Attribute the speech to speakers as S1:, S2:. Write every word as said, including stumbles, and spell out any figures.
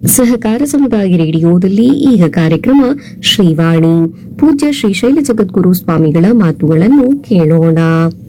S1: ಸಹಕಾರ ಸಮುದಾಯ ರೇಡಿಯೋದಲ್ಲಿ ಈಗ ಕಾರ್ಯಕ್ರಮ ಶ್ರೀವಾಣಿ ಪೂಜ್ಯ ಶ್ರೀ ಶೈಲ ಜಗದ್ಗುರು ಸ್ವಾಮಿಗಳ ಮಾತುಗಳನ್ನು ಕೇಳೋಣ.